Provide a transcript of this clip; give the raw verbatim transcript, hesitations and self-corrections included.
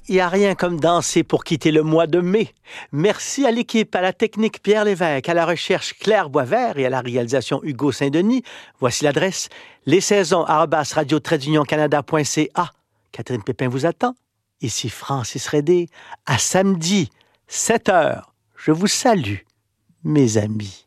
il n'y a rien comme danser pour quitter le mois de mai. Merci à l'équipe, à la technique Pierre Lévesque, à la recherche Claire Boisvert et à la réalisation Hugo Saint-Denis. Voici l'adresse les saisons arobase radio trait d'union canada point c a. Catherine Pépin vous attend. Ici Francis Redé. À samedi, sept heures. Je vous salue, mes amis.